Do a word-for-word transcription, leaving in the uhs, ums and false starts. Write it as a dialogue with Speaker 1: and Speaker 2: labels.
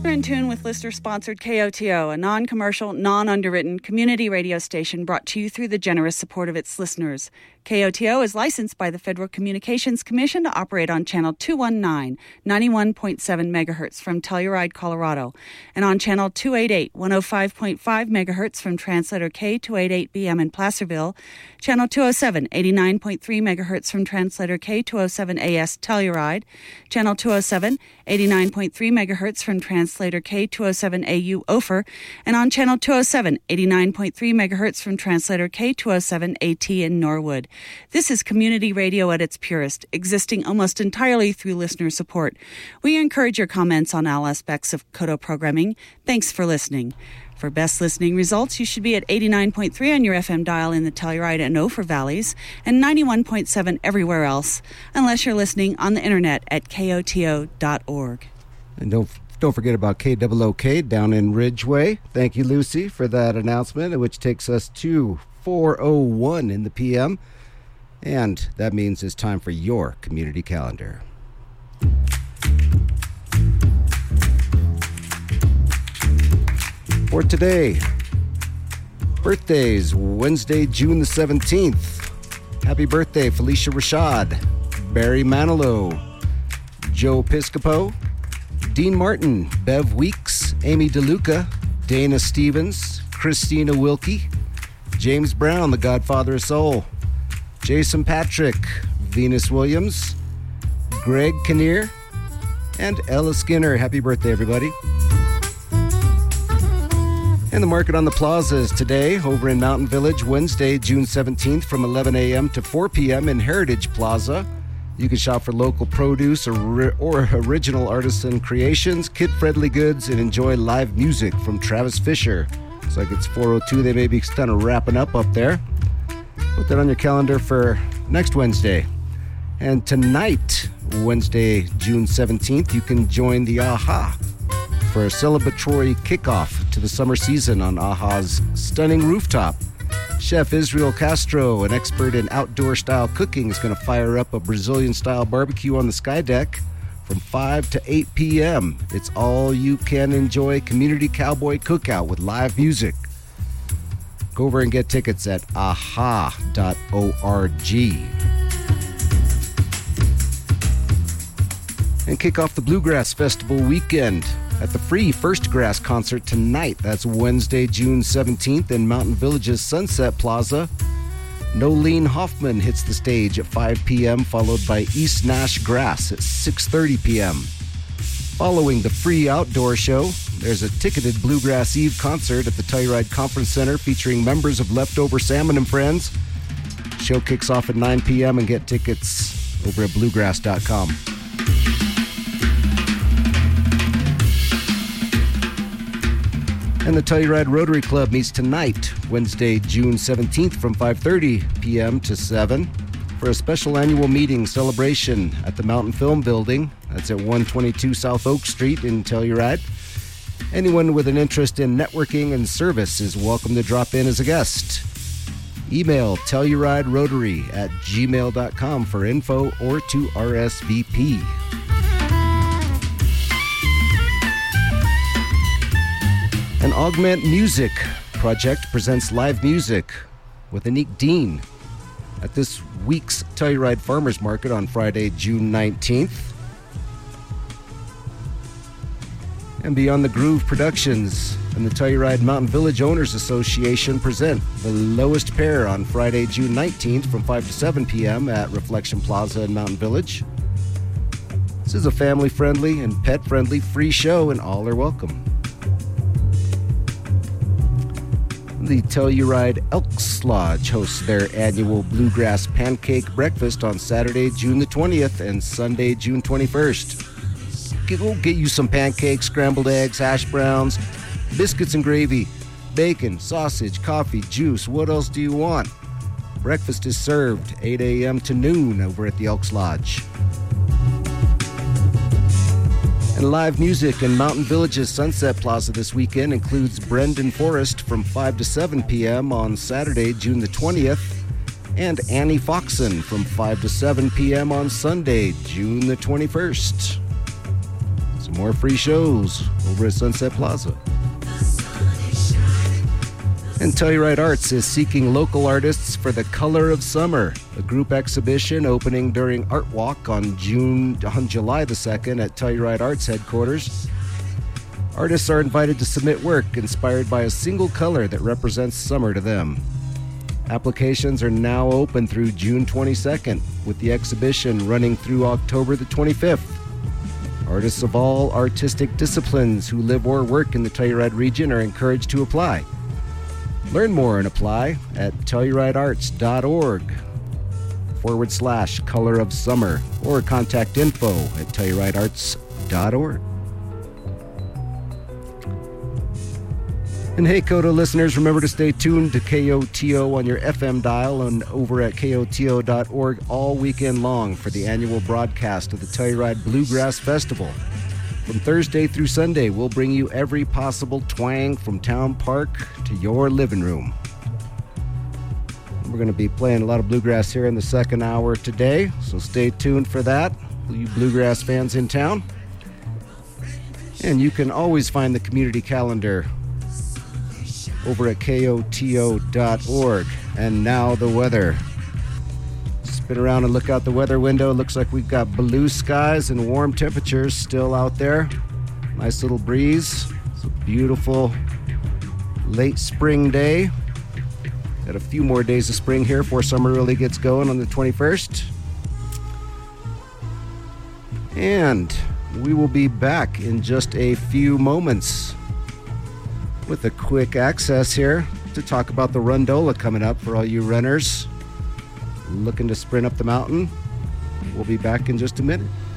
Speaker 1: You're in tune with listener-sponsored K O T O, a non-commercial, non-underwritten community radio station brought to you through the generous support of its listeners. K O T O is licensed by the Federal Communications Commission to operate on channel two nineteen, ninety-one point seven megahertz from Telluride, Colorado, and on channel two eighty-eight, one oh five point five megahertz from Translator K two eighty-eight B M in Placerville, channel two oh seven, eighty-nine point three megahertz from Translator K two oh seven A S Telluride, channel two oh seven, eighty-nine point three megahertz from Translator K two oh seven A U Ophir, and on channel two oh seven, eighty-nine point three megahertz from Translator K two oh seven A T in Norwood. This is community radio at its purest, existing almost entirely through listener support. We encourage your comments on all aspects of Koto programming. Thanks for listening. For best listening results, you should be at eighty-nine point three on your F M dial in the Telluride and Ophir valleys and ninety-one point seven everywhere else, unless you're listening on the internet at K O T O dot org.
Speaker 2: And don't don't forget about K O O K down in Ridgeway. Thank you, Lucy, for that announcement, which takes us to four oh one in the P M. And that means it's time for your community calendar. For today, birthdays, Wednesday, June the seventeenth. Happy birthday, Felicia Rashad, Barry Manilow, Joe Piscopo, Dean Martin, Bev Weeks, Amy DeLuca, Dana Stevens, Christina Wilkie, James Brown, the Godfather of Soul, Jason Patrick, Venus Williams, Greg Kinnear, and Ella Skinner. Happy birthday, everybody. And the market on the plaza is today over in Mountain Village, Wednesday, June seventeenth from eleven a.m. to four p.m. in Heritage Plaza. You can shop for local produce or, or original artisan creations, kid-friendly goods, and enjoy live music from Travis Fisher. Looks like it's four oh two. They may be kind of wrapping up up there. Put that on your calendar for next Wednesday. And tonight, Wednesday, June seventeenth, you can join the AHA for a celebratory kickoff to the summer season on AHA's stunning rooftop. Chef Israel Castro, an expert in outdoor-style cooking, is going to fire up a Brazilian-style barbecue on the sky deck from five to eight p.m. It's all-you-can-enjoy community cowboy cookout with live music. Go over and get tickets at a h a dot org. And kick off the Bluegrass Festival weekend at the free First Grass concert tonight. That's Wednesday, June seventeenth in Mountain Village's Sunset Plaza. Nolene Hoffman hits the stage at five p.m., followed by East Nash Grass at six thirty p.m. Following the free outdoor show, there's a ticketed Bluegrass Eve concert at the Telluride Conference Center featuring members of Leftover Salmon and Friends. Show kicks off at nine p.m. and get tickets over at bluegrass dot com. And the Telluride Rotary Club meets tonight, Wednesday, June seventeenth from five thirty p.m. to seven for a special annual meeting celebration at the Mountain Film Building. That's at one twenty-two South Oak Street in Telluride. Anyone with an interest in networking and service is welcome to drop in as a guest. Email telluriderotary at gmail dot com for info or to R S V P. An Augment Music project presents live music with Anik Dean at this week's Telluride Farmers Market on Friday, June nineteenth. And Beyond the Groove Productions and the Telluride Mountain Village Owners Association present The Lowest Pair on Friday, June nineteenth from five to seven p.m. at Reflection Plaza in Mountain Village. This is a family-friendly and pet-friendly free show, and all are welcome. The Telluride Elks Lodge hosts their annual Bluegrass Pancake Breakfast on Saturday, June the twentieth and Sunday, June twenty-first. Go get you some pancakes, scrambled eggs, hash browns, biscuits and gravy, bacon, sausage, coffee, juice. What else do you want? Breakfast is served eight a.m. to noon over at the Elks Lodge. And live music in Mountain Village's Sunset Plaza this weekend includes Brendan Forrest from five to seven p.m. on Saturday, June the twentieth, and Annie Foxon from five to seven p.m. on Sunday, June the twenty-first. So some more free shows over at Sunset Plaza. And Telluride Arts is seeking local artists for The Color of Summer, a group exhibition opening during Art Walk on June on July the second at Telluride Arts headquarters. Artists are invited to submit work inspired by a single color that represents summer to them. Applications are now open through June twenty-second, with the exhibition running through October the twenty-fifth. Artists of all artistic disciplines who live or work in the Telluride region are encouraged to apply. Learn more and apply at telluridearts.org forward slash color of summer or contact info at telluridearts dot org. And hey, Coda listeners, remember to stay tuned to K O T O on your F M dial and over at K O T O dot org all weekend long for the annual broadcast of the Telluride Bluegrass Festival. From Thursday through Sunday, we'll bring you every possible twang from Town Park to your living room. We're going to be playing a lot of bluegrass here in the second hour today, so stay tuned for that, you bluegrass fans in town. And you can always find the community calendar over at K O T O dot org. And now the weather. Spin around and look out the weather window. Looks like we've got blue skies and warm temperatures still out there. Nice little breeze. It's a beautiful late spring day. Got a few more days of spring here before summer really gets going on the twenty-first. And we will be back in just a few moments with a quick access here to talk about the Rundola coming up for all you runners looking to sprint up the mountain. We'll be back in just a minute.